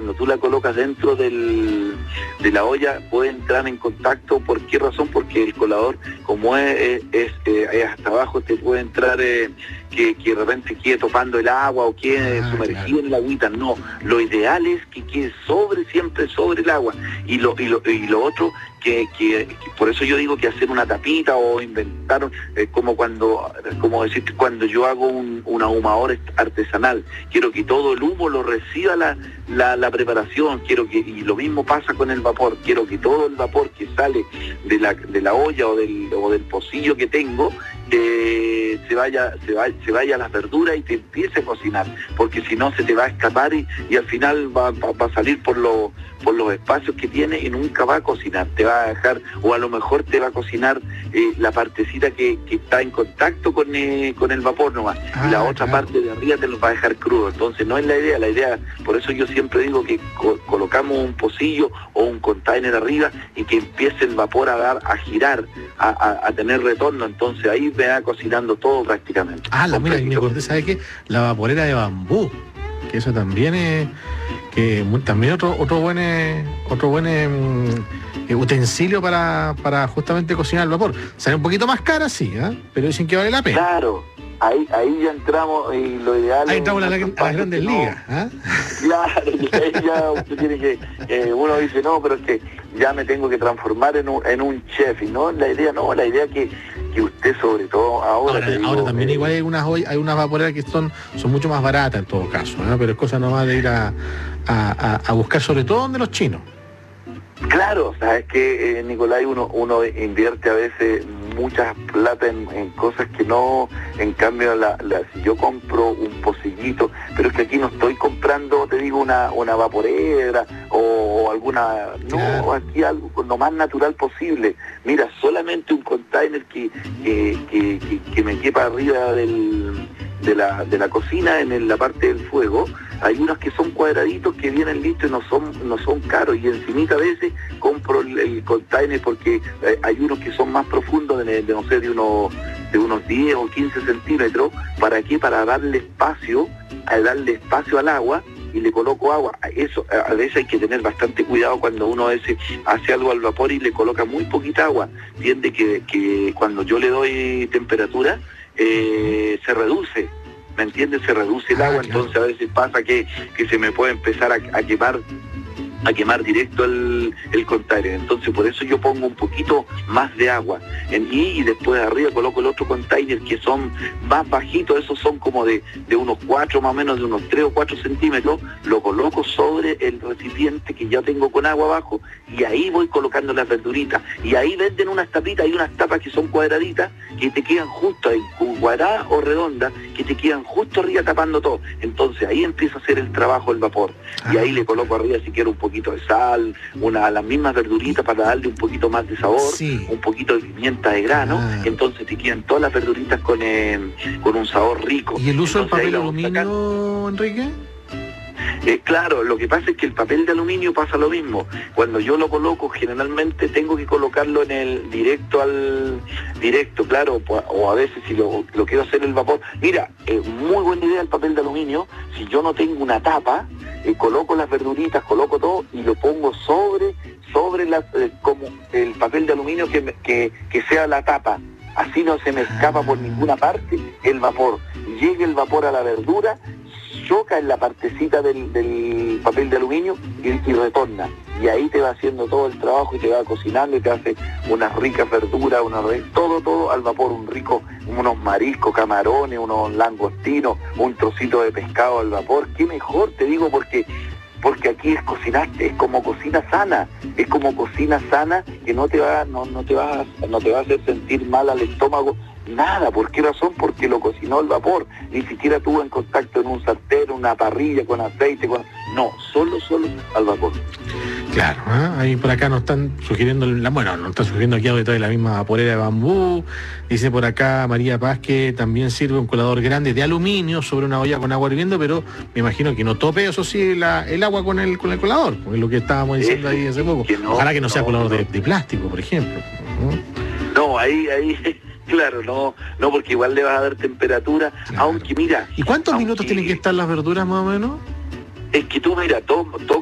cuando tú la colocas dentro de la olla, puede entrar en contacto. ¿Por qué razón? Porque el colador, como es hasta abajo, te puede entrar que de repente quede topando el agua o quede sumergido en la agüita. No, lo ideal es que quede siempre sobre el agua. Y lo otro, que por eso yo digo que hacer una tapita o inventar, como decir, cuando yo hago un ahumador artesanal, quiero que todo el humo lo reciba la preparación, y lo mismo pasa con el vapor, quiero que todo el vapor que sale de la olla o del pocillo que tengo, se vaya a las verduras y te empiece a cocinar, porque si no se te va a escapar y al final va a salir por los espacios que tiene y nunca va a cocinar, te va a dejar, o a lo mejor te va a cocinar la partecita que está en contacto con el vapor nomás, y la otra parte de arriba te lo va a dejar crudo. Entonces no es la idea, por eso yo siempre digo que colocamos un pocillo o un container arriba y que empiece el vapor a girar, a tener retorno. Entonces ahí me va cocinando todo prácticamente. Mira, y me acordé, ¿sabe qué? La vaporera de bambú, que eso también es también otro buen utensilio para justamente cocinar el vapor. Sale un poquito más cara, sí, pero dicen que vale la pena. Claro, ahí ya entramos, y lo ideal ahí entramos a las grandes ligas. Claro, ahí ya usted tiene que uno dice, no, pero es que ya me tengo que transformar en un chef, y no, la idea que usted, sobre todo ahora también igual hay unas vaporeras que son mucho más baratas en todo caso, pero es cosa nomás de ir a buscar, sobre todo donde los chinos. Claro, sabes que Nicolai, uno invierte a veces mucha plata en cosas que no, en cambio si yo compro un pocillito, pero es que aquí no estoy comprando, te digo, una vaporera o alguna, no, aquí algo lo más natural posible. Mira, solamente un container que me quepa arriba de la cocina, en la parte del fuego. Hay unos que son cuadraditos que vienen listos y no son caros, y encimita a veces compro el container, porque hay unos que son más profundos, de unos 10 o 15 centímetros. ¿Para qué? Para darle espacio al agua, y le coloco agua. Eso a veces hay que tener bastante cuidado cuando uno hace algo al vapor y le coloca muy poquita agua. Entiende que cuando yo le doy temperatura, se reduce. ¿Me entiendes? Se reduce el agua, claro. Entonces a veces pasa que se me puede empezar a quemar directo el container. Entonces por eso yo pongo un poquito más de agua y después arriba coloco el otro container, que son más bajitos. Esos son como de unos 4, más o menos de unos 3 o 4 centímetros. Lo coloco sobre el recipiente que ya tengo con agua abajo, y ahí voy colocando las verduritas, y ahí venden unas tapitas. Hay unas tapas que son cuadraditas, que te quedan justo ahí, cuadradas o redondas, que te quedan justo arriba tapando todo. Entonces ahí empieza a hacer el trabajo el vapor, y ahí le coloco arriba, si quiero, un poquito de sal, las mismas verduritas para darle un poquito más de sabor, un poquito de pimienta de grano. Entonces te quedan todas las verduritas con un sabor rico. ¿Y el uso del papel aluminio, Enrique? Claro, lo que pasa es que el papel de aluminio pasa lo mismo. Cuando yo lo coloco, generalmente tengo que colocarlo en el directo, claro, o a veces si lo quiero hacer el vapor. Mira, muy buena idea el papel de aluminio. Si yo no tengo una tapa, coloco las verduritas, coloco todo y lo pongo sobre como el papel de aluminio que sea la tapa. Así no se me escapa por ninguna parte el vapor. Llega el vapor a la verdura, choca en la partecita del papel de aluminio y retorna. Y ahí te va haciendo todo el trabajo y te va cocinando y te hace unas ricas verduras, todo al vapor, unos mariscos, camarones, unos langostinos, un trocito de pescado al vapor. Qué mejor, te digo, porque aquí es como cocina sana, que no te va a hacer sentir mal al estómago. Nada. ¿Por qué razón? Porque lo cocinó el vapor. Ni siquiera tuvo en contacto en un sartén, una parrilla con aceite, no, solo al vapor. Claro, ahí por acá nos están sugiriendo, nos están sugiriendo aquí de la misma vaporera de bambú. Dice por acá María Paz que también sirve un colador grande de aluminio sobre una olla con agua hirviendo, pero me imagino que no tope, eso sí, el agua con el colador, porque es lo que estábamos diciendo ahí hace poco. Ojalá que no sea colador de plástico, por ejemplo. No, ahí claro, no, porque igual le vas a dar temperatura, claro. Aunque mira... ¿Y cuántos minutos tienen que estar las verduras más o menos? Es que tú mira, todo